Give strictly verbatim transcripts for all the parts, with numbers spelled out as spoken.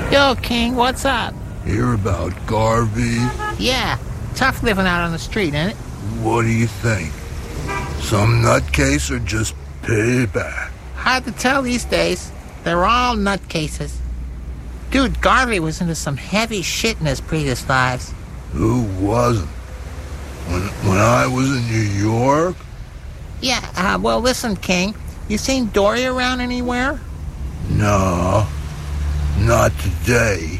Yo, King, what's up? Hear about Garvey? Yeah, tough living out on the street, ain't it? What do you think? Some nutcase or just payback? Hard to tell these days. They're all nutcases. Dude, Garvey was into some heavy shit in his previous lives. Who wasn't? When, when I was in New York? Yeah, uh, well, listen, King. You seen Dory around anywhere? No, not today.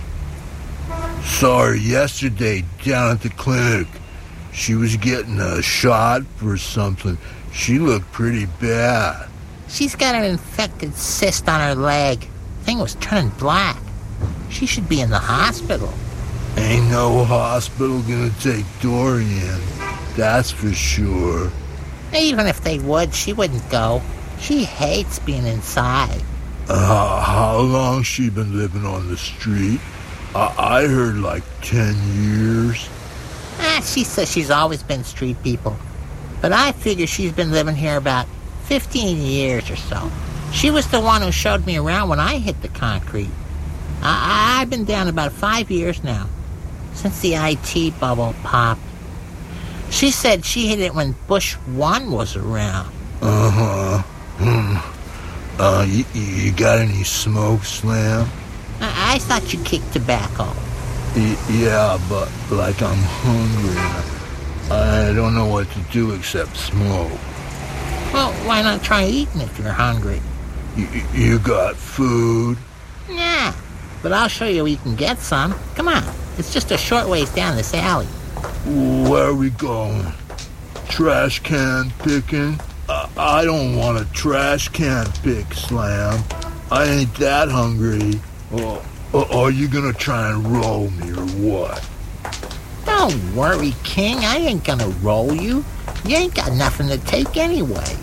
Saw her yesterday down at the clinic. She was getting a shot for something. She looked pretty bad. She's got an infected cyst on her leg. Thing was turning black. She should be in the hospital. Ain't no hospital gonna take Dory in, that's for sure. Even if they would, she wouldn't go. She hates being inside. Uh, how long she been living on the street? I, I heard like ten years. Ah, she says she's always been street people. But I figure she's been living here about fifteen years or so. She was the one who showed me around when I hit the concrete. I, I've been down about five years now, since the I T bubble popped. She said she hit it when Bush one was around. Uh-huh. Hmm. Uh, you, you got any smoke, Slam? I, I thought you kicked tobacco. Y- yeah, but like I'm hungry. I don't know what to do except smoke. Well, why not try eating if you're hungry? Y- you got food? Nah, but I'll show you where you can get some. Come on, it's just a short ways down this alley. Where are we going? Trash can picking? Uh, I don't want a trash can pick, Slam. I ain't that hungry. Or, or are you gonna try and roll me or what? Don't worry, King. I ain't gonna roll you. You ain't got nothing to take anyway.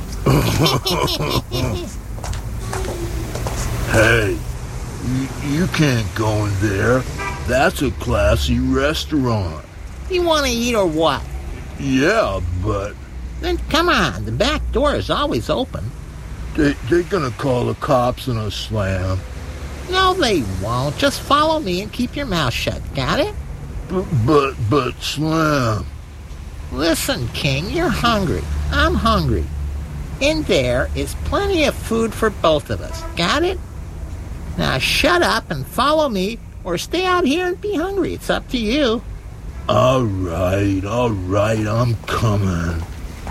Hey, you, you can't go in there. That's a classy restaurant. You want to eat or what? Yeah, but... Then come on. The back door is always open. They, they're gonna call the cops on us, Slam. No, they won't. Just follow me and keep your mouth shut. Got it? But, but, but, Slam... Listen, King, you're hungry. I'm hungry. In there is plenty of food for both of us. Got it? Now shut up and follow me, or stay out here and be hungry. It's up to you. All right, all right, I'm coming.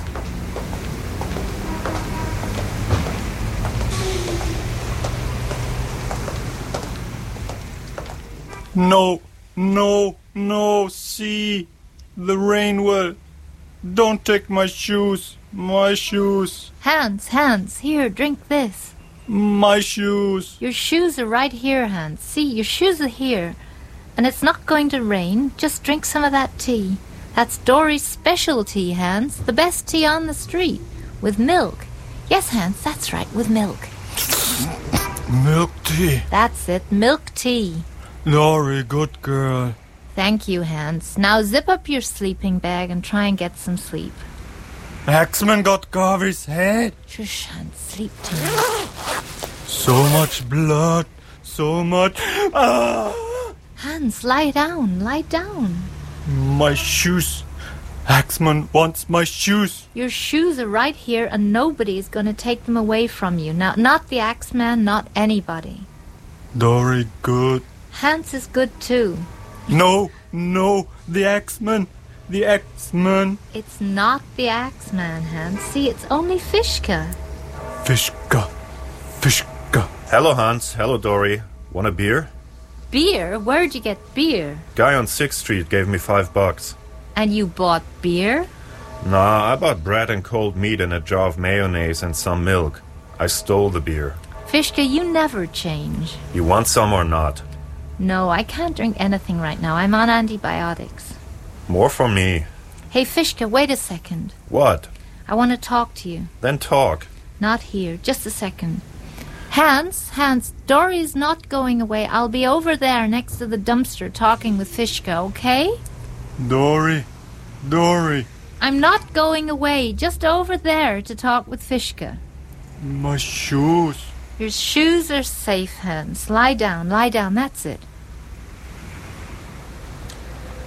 No, no, no, see, the rain will. Don't take my shoes, my shoes. Hans, Hans, here, drink this. My shoes. Your shoes are right here, Hans. See, your shoes are here. And it's not going to rain. Just drink some of that tea. That's Dory's specialty, Hans. The best tea on the street. With milk. Yes, Hans, that's right, with milk. Milk tea. That's it, milk tea. Dory, good girl. Thank you, Hans. Now zip up your sleeping bag and try and get some sleep. Axman got Garvey's head. Shush, Hans, sleep tonight. So much blood. So much... Ah! Hans, lie down, lie down. My shoes. Axman wants my shoes. Your shoes are right here and nobody is going to take them away from you. Now, not the Axeman, not anybody. Dory, good. Hans is good too. No, no, the Axeman. The Axeman. It's not the Axeman, Hans. See, it's only Fishka. Fishka. Fishka. Hello, Hans. Hello, Dory. Want a beer? Beer? Where'd you get beer? Guy on sixth street gave me five bucks. And you bought beer? Nah, I bought bread and cold meat and a jar of mayonnaise and some milk. I stole the beer. Fishka, you never change. You want some or not? No, I can't drink anything right now. I'm on antibiotics. More for me. Hey, Fishka, wait a second. What? I want to talk to you. Then talk. Not here. Just a second. Hans, Hans, Dory's not going away. I'll be over there next to the dumpster talking with Fishka, okay? Dory, Dory. I'm not going away. Just over there to talk with Fishka. My shoes. Your shoes are safe, Hans. Lie down, lie down. That's it.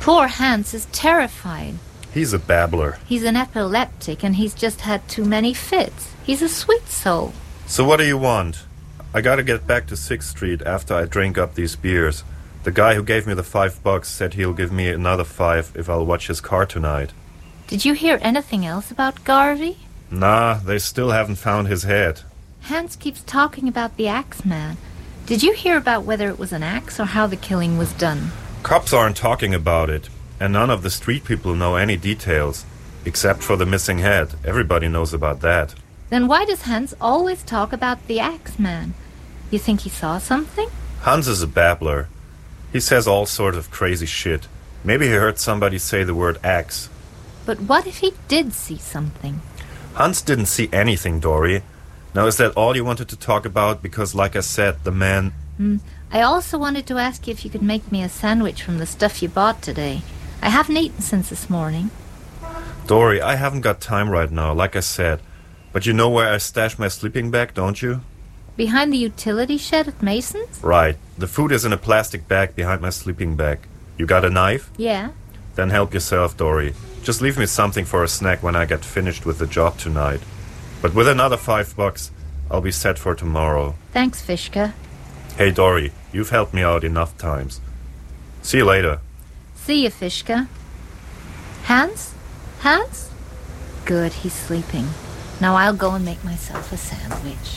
Poor Hans is terrified. He's a babbler. He's an epileptic and he's just had too many fits. He's a sweet soul. So what do you want? I gotta get back to sixth Street after I drink up these beers. The guy who gave me the five bucks said he'll give me another five if I'll watch his car tonight. Did you hear anything else about Garvey? Nah, they still haven't found his head. Hans keeps talking about the axe man. Did you hear about whether it was an axe or how the killing was done? Cops aren't talking about it, and none of the street people know any details, except for the missing head. Everybody knows about that. Then why does Hans always talk about the axe man? You think he saw something? Hans is a babbler. He says all sorts of crazy shit. Maybe he heard somebody say the word axe. But what if he did see something? Hans didn't see anything, Dory. Now, is that all you wanted to talk about? Because, like I said, the man... Mm. I also wanted to ask you if you could make me a sandwich from the stuff you bought today. I haven't eaten since this morning. Dory, I haven't got time right now, like I said. But you know where I stashed my sleeping bag, don't you? Behind the utility shed at Mason's? Right. The food is in a plastic bag behind my sleeping bag. You got a knife? Yeah. Then help yourself, Dory. Just leave me something for a snack when I get finished with the job tonight. But with another five bucks, I'll be set for tomorrow. Thanks, Fishka. Hey, Dory, you've helped me out enough times. See you later. See you, Fishka. Hans? Hans? Good, he's sleeping. Now I'll go and make myself a sandwich.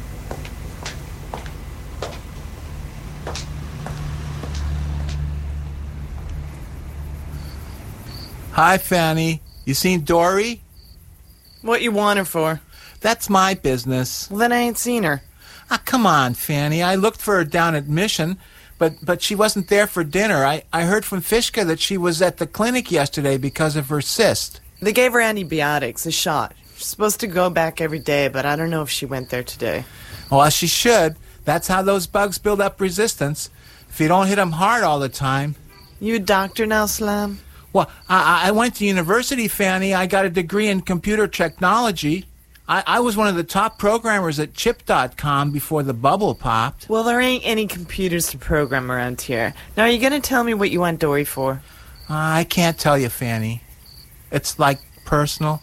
Hi, Fanny. You seen Dory? What you want her for? That's my business. Well, then I ain't seen her. Ah, come on, Fanny. I looked for her down at Mission, but but she wasn't there for dinner. I, I heard from Fishka that she was at the clinic yesterday because of her cyst. They gave her antibiotics, a shot. She's supposed to go back every day, but I don't know if she went there today. Well, she should. That's how those bugs build up resistance. If you don't hit them hard all the time. You a doctor now, Slam? Well, I, I went to university, Fanny. I got a degree in computer technology. I, I was one of the top programmers at chip dot com before the bubble popped. Well, there ain't any computers to program around here. Now, are you going to tell me what you want Dory for? Uh, I can't tell you, Fanny. It's like personal.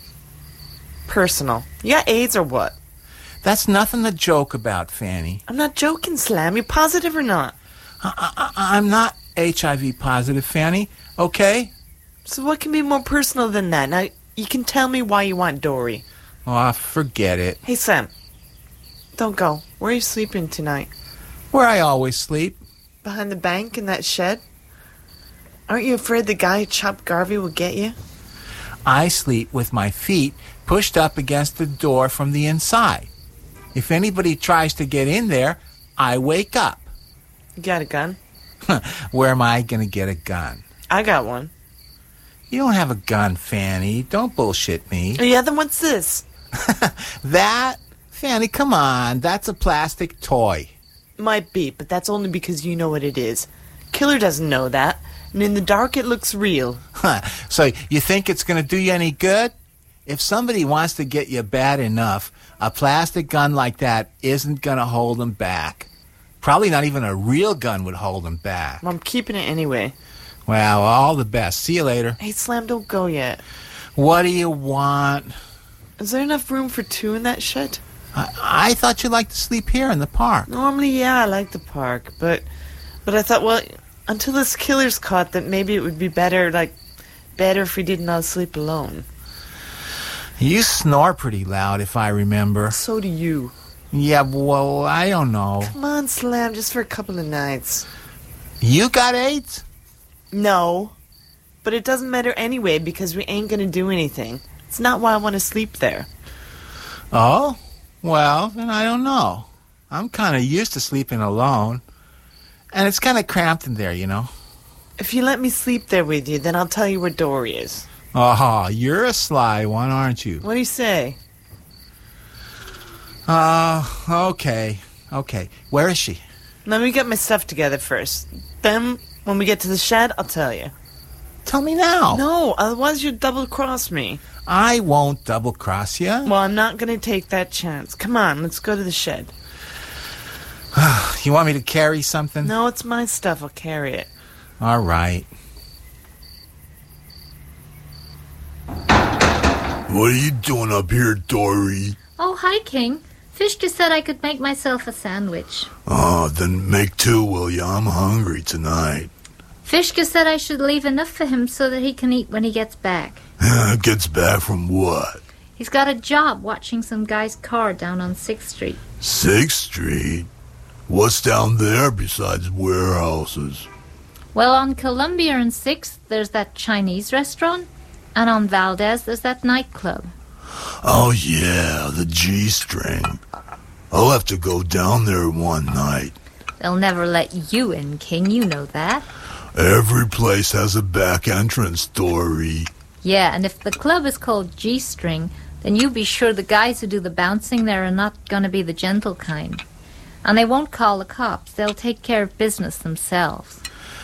Personal. You got AIDS or what? That's nothing to joke about, Fanny. I'm not joking, Slam. You positive or not? I, I, I'm not H I V positive, Fanny. Okay? So what can be more personal than that? Now, you can tell me why you want Dory. Oh, forget it. Hey, Sam. Don't go. Where are you sleeping tonight? Where I always sleep. Behind the bank in that shed? Aren't you afraid the guy who chopped Garvey will get you? I sleep with my feet pushed up against the door from the inside. If anybody tries to get in there, I wake up. You got a gun? Where am I going to get a gun? I got one. You don't have a gun, Fanny. Don't bullshit me. Oh, yeah, then what's this? That? Fanny, come on. That's a plastic toy. Might be, but that's only because you know what it is. Killer doesn't know that, and in the dark it looks real. So you think it's going to do you any good? If somebody wants to get you bad enough, a plastic gun like that isn't going to hold them back. Probably not even a real gun would hold them back. Well, I'm keeping it anyway. Well, all the best. See you later. Hey, Slam, don't go yet. What do you want? Is there enough room for two in that shed? I, I thought you'd like to sleep here in the park. Normally, yeah, I like the park, but but I thought, well, until this killer's caught, that maybe it would be better, like, better if we didn't all sleep alone. You snore pretty loud, if I remember. So do you. Yeah, well, I don't know. Come on, Slam, just for a couple of nights. You got AIDS? No. But it doesn't matter anyway, because we ain't gonna do anything. It's not why I want to sleep there. Oh? Well, then I don't know. I'm kind of used to sleeping alone. And it's kind of cramped in there, you know. If you let me sleep there with you, then I'll tell you where Dory is. Oh, you're a sly one, aren't you? What do you say? Uh, okay. Okay. Where is she? Let me get my stuff together first. Then, when we get to the shed, I'll tell you. Tell me now. No, otherwise you'll double-cross me. I won't double-cross you. Well, I'm not going to take that chance. Come on, let's go to the shed. You want me to carry something? No, it's my stuff. I'll carry it. All right. What are you doing up here, Dory? Oh, hi, King. Fishka said I could make myself a sandwich. Oh, then make two, will you? I'm hungry tonight. Fishka said I should leave enough for him so that he can eat when he gets back. Gets back from what? He's got a job watching some guy's car down on sixth street. sixth street? What's down there besides warehouses? Well, on Columbia and sixth, there's that Chinese restaurant. And on Valdez, there's that nightclub. Oh, yeah, the G-string. I'll have to go down there one night. They'll never let you in, King. You know that. Every place has a back entrance, Dory. Yeah, and if the club is called G-string, then you be sure the guys who do the bouncing there are not going to be the gentle kind. And they won't call the cops. They'll take care of business themselves.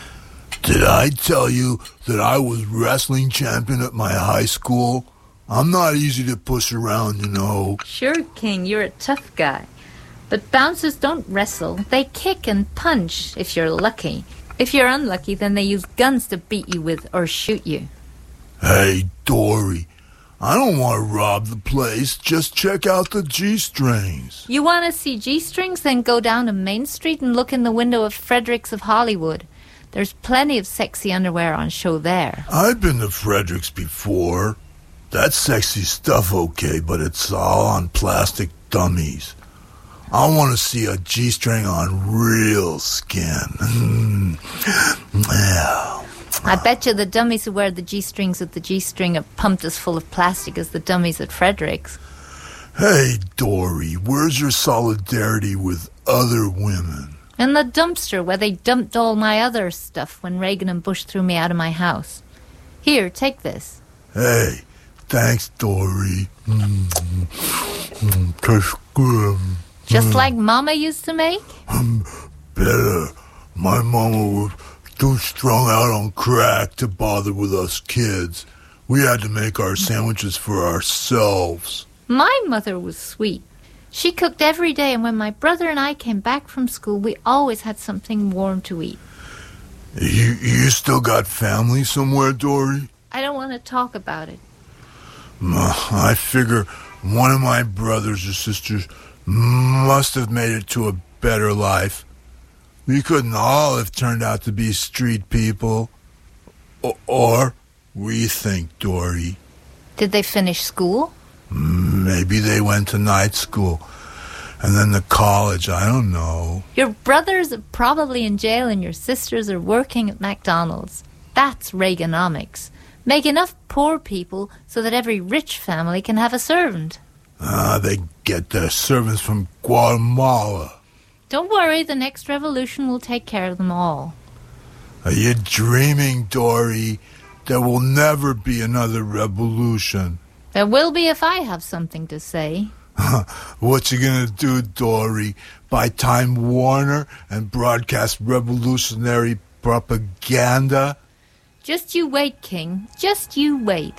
Did I tell you that I was wrestling champion at my high school? I'm not easy to push around, you know. Sure, King, you're a tough guy. But bouncers don't wrestle. They kick and punch, if you're lucky. If you're unlucky, then they use guns to beat you with or shoot you. Hey, Dory, I don't want to rob the place. Just check out the G-strings. You want to see G-strings? Then go down to Main Street and look in the window of Fredericks of Hollywood. There's plenty of sexy underwear on show there. I've been to Fredericks before. That's sexy stuff, okay, but it's all on plastic dummies. I want to see a G-string on real skin. Yeah. I bet you the dummies who wear the G-strings at the G-string are pumped as full of plastic as the dummies at Fredericks. Hey, Dory, where's your solidarity with other women? In the dumpster where they dumped all my other stuff when Reagan and Bush threw me out of my house. Here, take this. Hey, thanks, Dory. Mm, mm, tastes good. Just Mm. like Mama used to make? Um, better. My mama was too strung out on crack to bother with us kids. We had to make our sandwiches for ourselves. My mother was sweet. She cooked every day, and when my brother and I came back from school, we always had something warm to eat. You you still got family somewhere, Dory? I don't want to talk about it. Uh, I figure one of my brothers or sisters must have made it to a better life. We couldn't all have turned out to be street people. O- or we think, Dory. Did they finish school? Maybe they went to night school and then to college. I don't know. Your brothers are probably in jail and your sisters are working at McDonald's. That's Reaganomics. Make enough poor people so that every rich family can have a servant. Ah, they get their servants from Guatemala. Don't worry, the next revolution will take care of them all. Are you dreaming, Dory? There will never be another revolution. There will be if I have something to say. What you gonna do, Dory? Buy Time Warner and broadcast revolutionary propaganda? Just you wait, King. Just you wait.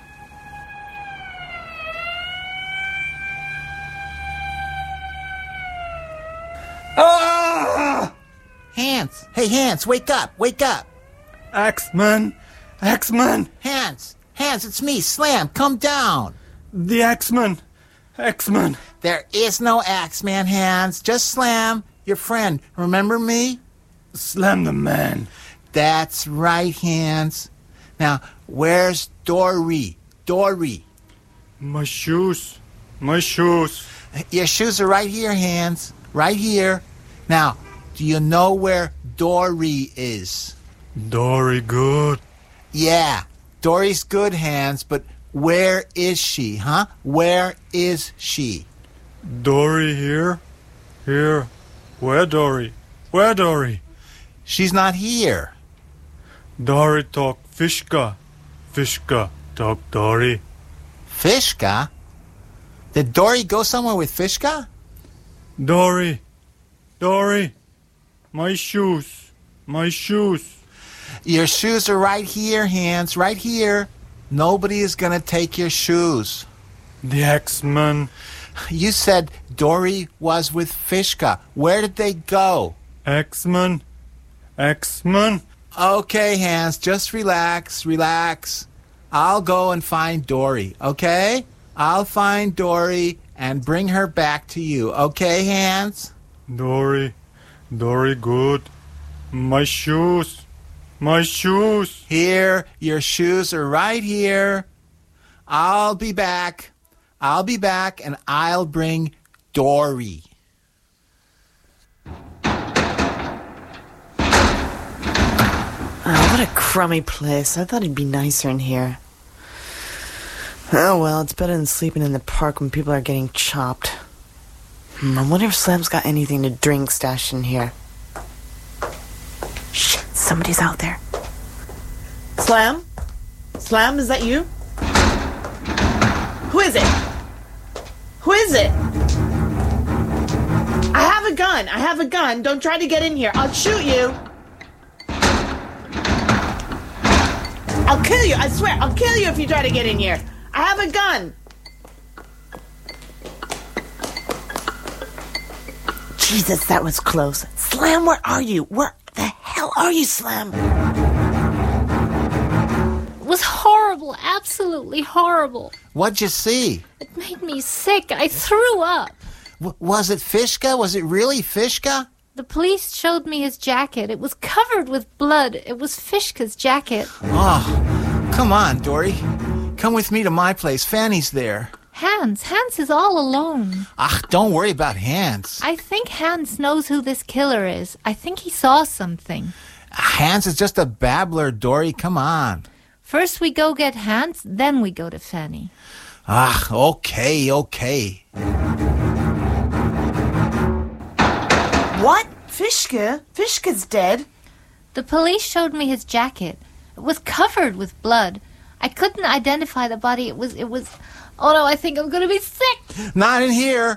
Ah! Hans! Hey, Hans, wake up! Wake up! Axeman! Axeman! Hans! Hans, it's me, Slam. Come down. The Axeman! Axeman! There is no Axeman, Hans. Just Slam, your friend. Remember me? Slam the man. That's right, Hans. Now, where's Dory? Dory. My shoes. My shoes. Your shoes are right here, Hans. Right here. Now, do you know where Dory is? Dory good. Yeah, Dory's good, Hans, but where is she, huh? Where is she? Dory here? Here. Where Dory? Where Dory? She's not here. Dory talk Fishka. Fishka talk Dory. Fishka? Did Dory go somewhere with Fishka? Dory. Dory. My shoes. My shoes. Your shoes are right here, Hans, right here. Nobody is going to take your shoes. The Axeman. You said Dory was with Fishka. Where did they go? Axeman. Axeman. Okay, Hans, just relax, relax. I'll go and find Dory, okay? I'll find Dory and bring her back to you, okay, Hans? Dory, Dory good. My shoes, my shoes. Here, your shoes are right here. I'll be back. I'll be back and I'll bring Dory. Oh, what a crummy place. I thought it'd be nicer in here. Oh, well, it's better than sleeping in the park when people are getting chopped. Hmm, I wonder if Slam's got anything to drink stashed in here. Shh, somebody's out there. Slam? Slam, is that you? Who is it? Who is it? I have a gun. I have a gun. Don't try to get in here. I'll shoot you. I'll kill you. I swear. I'll kill you if you try to get in here. I have a gun. Jesus, that was close. Slam, where are you? Where the hell are you, Slam? It was horrible, absolutely horrible. What'd you see? It made me sick. I threw up. W- was it Fishka? Was it really Fishka? The police showed me his jacket. It was covered with blood. It was Fishka's jacket. Oh, come on, Dory. Come with me to my place. Fanny's there. Hans. Hans is all alone. Ach, don't worry about Hans. I think Hans knows who this killer is. I think he saw something. Hans is just a babbler, Dory. Come on. First we go get Hans, then we go to Fanny. Ah, okay, okay. What? Fishka? Fishka's dead? The police showed me his jacket. It was covered with blood. I couldn't identify the body. It was, it was... Oh no, I think I'm gonna be sick! Not in here!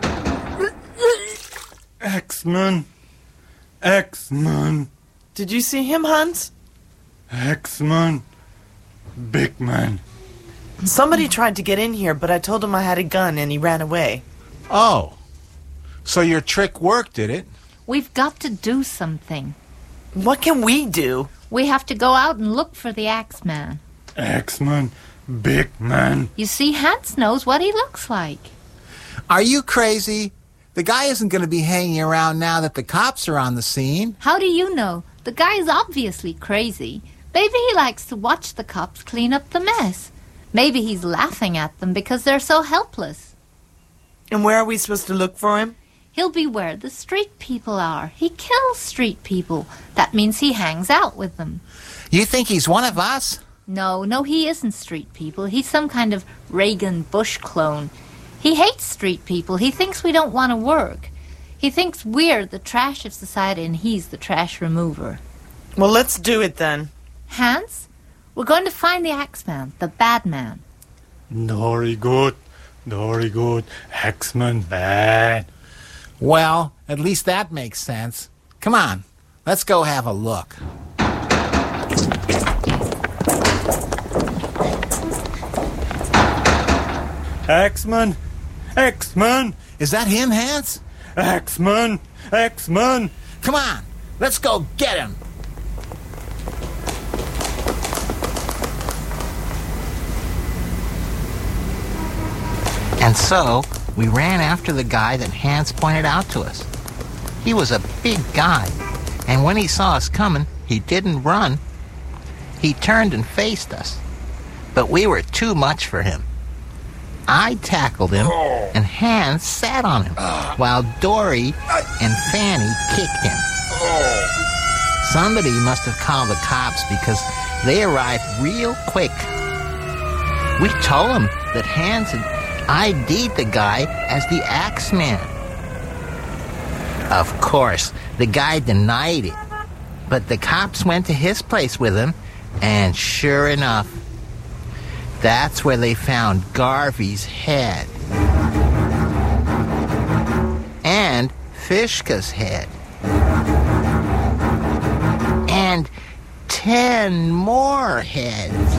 X-Men. X-Men. Did you see him, Hans? X-Men. Big man. Somebody tried to get in here, but I told him I had a gun and he ran away. Oh. So your trick worked, did it? We've got to do something. What can we do? We have to go out and look for the Axeman. X-Men. Big man. You see, Hans knows what he looks like. Are you crazy? The guy isn't going to be hanging around now that the cops are on the scene. How do you know? The guy is obviously crazy. Maybe he likes to watch the cops clean up the mess. Maybe he's laughing at them because they're so helpless. And where are we supposed to look for him? He'll be where the street people are. He kills street people. That means he hangs out with them. You think he's one of us? No, no, he isn't street people. He's some kind of Reagan Bush clone. He hates street people. He thinks we don't want to work. He thinks we're the trash of society and he's the trash remover. Well, let's do it then. Hans, we're going to find the Axeman, the bad man. Dory good. Dory good. X-Men bad. Well, at least that makes sense. Come on, let's go have a look. X-Men. X-Men. Is that him, Hans? X-Men. X-Men. Come on, let's go get him. And so, we ran after the guy that Hans pointed out to us. He was a big guy, and when he saw us coming, he didn't run. He turned and faced us, but we were too much for him. I tackled him, and Hans sat on him, while Dory and Fanny kicked him. Somebody must have called the cops because they arrived real quick. We told them that Hans had I D'd the guy as the Axeman. Of course, the guy denied it, but the cops went to his place with him, and sure enough, that's where they found Garvey's head. And Fishka's head. And ten more heads.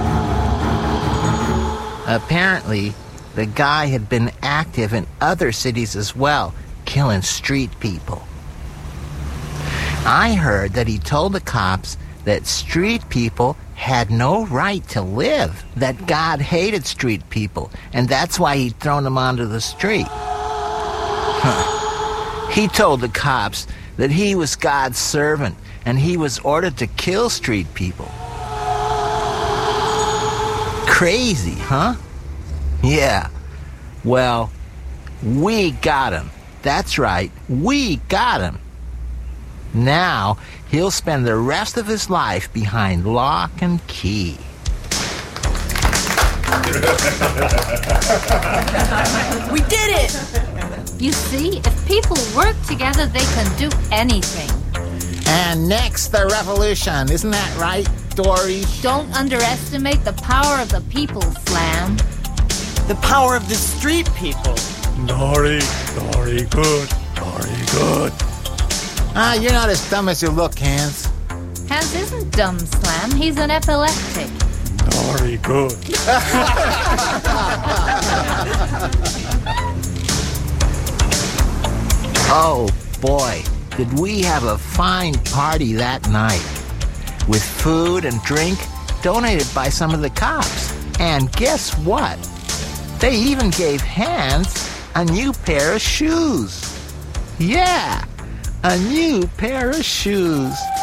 Apparently, the guy had been active in other cities as well, killing street people. I heard that he told the cops that street people had no right to live, that God hated street people, and that's why he'd thrown them onto the street. Huh. He told the cops that he was God's servant, and he was ordered to kill street people. Crazy, huh? Yeah. Well, we got him. That's right, we got him. Now, he'll spend the rest of his life behind lock and key. We did it! You see, if people work together, they can do anything. And next, the revolution. Isn't that right, Dory? Don't underestimate the power of the people, Slam. The power of the street people. Dory, Dory good, Dory good. Ah, you're not as dumb as you look, Hans. Hans isn't dumb, Slam. He's an epileptic. Dory good. Oh, boy, did we have a fine party that night. With food and drink donated by some of the cops. And guess what? They even gave Hans a new pair of shoes. Yeah, a new pair of shoes.